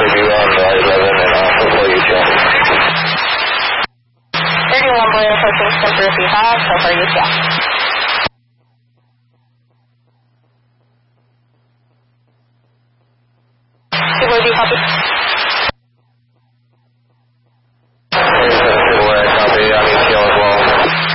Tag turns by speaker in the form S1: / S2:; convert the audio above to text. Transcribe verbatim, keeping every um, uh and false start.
S1: you on the eleven and off of where you jumped.
S2: thirty-one boy approaching Center if you have, so far you shall. Two boy, do you copy?